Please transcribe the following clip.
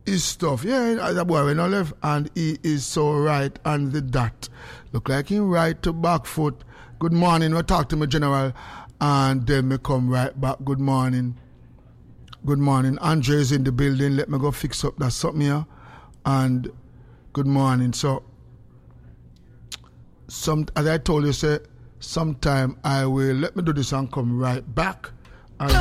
his stuff. Yeah, the boy went on left, and he is so right on the dot. Look like him right to back foot. Good morning. We talk to me, General, and then me come right back. Good morning. Good morning. Andre is in the building. Let me go fix up that something here. And good morning. So, as I told you, say, sometime I will let me do this and come right back.